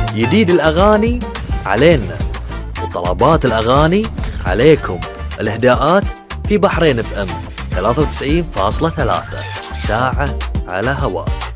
جديد الأغاني علينا، وطلبات الأغاني عليكم. الإهداءات في بحرين FM 93.3 ساعة على هواك.